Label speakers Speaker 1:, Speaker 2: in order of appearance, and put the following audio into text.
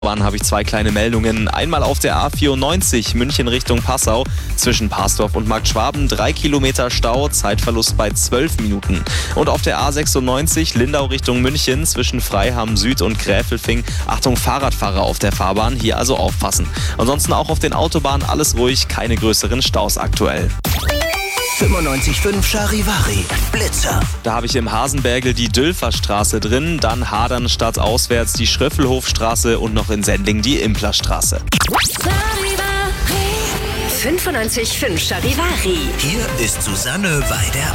Speaker 1: Dann habe ich zwei kleine Meldungen. Einmal auf der A94 München Richtung Passau zwischen Parsdorf und Marktschwaben 3 Kilometer Stau, Zeitverlust bei 12 Minuten. Und auf der A96 Lindau Richtung München zwischen Freiham Süd und Gräfelfing. Achtung, Fahrradfahrer auf der Fahrbahn, hier also aufpassen. Ansonsten auch auf den Autobahnen alles ruhig, keine größeren Staus aktuell.
Speaker 2: 95.5 Charivari, Blitzer.
Speaker 1: Da habe ich im Hasenbergel die Dülferstraße drin, dann Hadern stadtauswärts die Schröffelhofstraße und noch in Sendling die Implerstraße.
Speaker 3: 95.5 Charivari.
Speaker 2: Hier ist Susanne Weider.